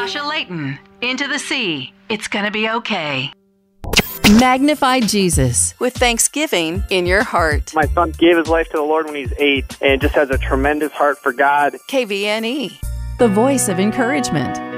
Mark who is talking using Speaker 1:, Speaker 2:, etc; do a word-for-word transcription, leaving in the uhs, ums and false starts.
Speaker 1: Natasha Layton, Into the Sea. It's gonna be okay.
Speaker 2: Magnify Jesus with thanksgiving in your heart.
Speaker 3: My son gave his life to the Lord when he was eight and just has a tremendous heart for God.
Speaker 2: K V N E, the voice of encouragement.